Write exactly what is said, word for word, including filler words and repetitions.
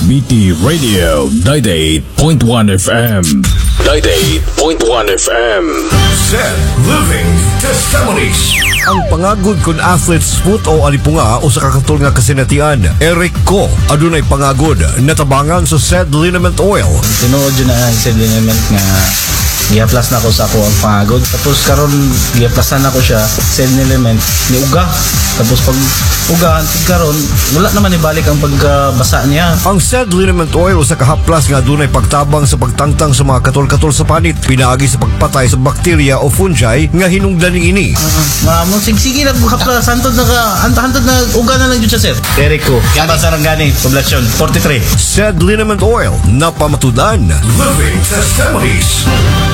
B T Radio ninety-eight point one F M. ninety-eight point one F M. Zed Living Testimonies. Ang pangagod kun athlete's foot o alipunga o sa kakatol nga kasinatian, Eric Ko, adunay pangagod natabangan sa Zed Liniment Oil. Tinuod yun na ang Zed Liniment nga gihaplas na ko sa ako ang pangagod. Tapos karon gihaplasan na ko siya Zed Liniment ni uga. Tapos pag uga karon wala naman ibalik ang pagkabasa niya. Ang Zed Liniment Oil usa ka haplas nga adunay pagtabang sa pagtangtang sa mga katol-katol sa panit, pinaagi sa pagpatay sa bakterya o fungi nga hinungdan ni ini. Uh, uh, sige lang haplas hantod na ka hantod na uga na lang jud sa Zed. Eric Ko, kaya Sarangani, poblasyon forty-three. Zed Liniment Oil, napamatudan. Living Testimonies.